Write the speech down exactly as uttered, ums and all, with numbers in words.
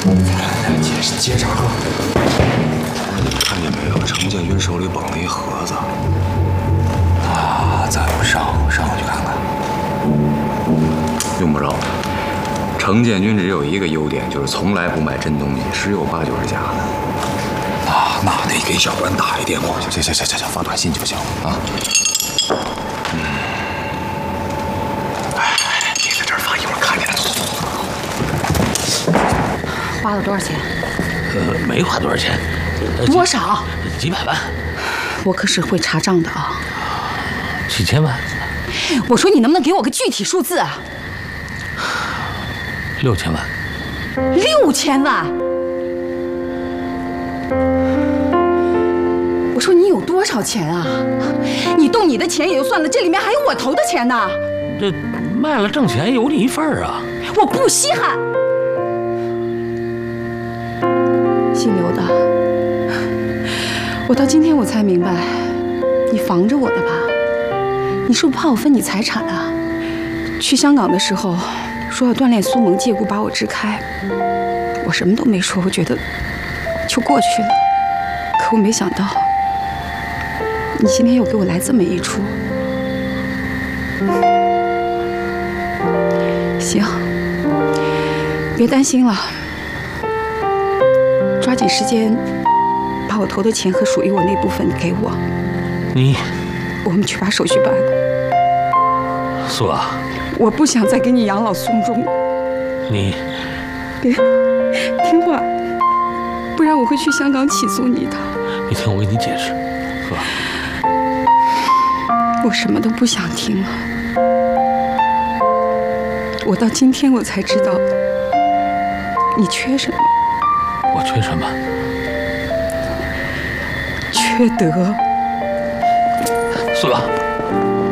接接着喝。看见没有？程建军手里绑了一盒子。啊，咱们上上去看看。用不着。程建军只有一个优点，就是从来不卖真东西，十有八九是假的。啊，那得给小关打一电话。行行行行行，发短信就行了啊。嗯。哎，别在这儿发，一会儿看见了。走走走走走。 花了多少钱？ 呃，没花多少钱。 多少？ 几百万。 我可是会查账的啊。 几千万。 我说你能不能给我个具体数字啊？ 六千万。 六千万？我说你有多少钱啊？你动你的钱也就算了，这里面还有我投的钱呢。 这卖了挣钱有你一份儿啊。我不稀罕。姓刘的，我到今天我才明白，你防着我的吧？你是不是怕我分你财产啊？去香港的时候说要锻炼苏蒙，借故把我支开，我什么都没说，我觉得就过去了。可我没想到，你今天又给我来这么一出。行，别担心了。抓紧时间，把我投的钱和属于我那部分给我。 你， 我们去把手续办了。 苏啊， 我不想再给你养老送终。 你， 别听话，不然我会去香港起诉你的。 你听我给你解释，苏啊， 我什么都不想听了。我到今天我才知道，你缺什么。 我缺什么？ 缺德。 苏啊。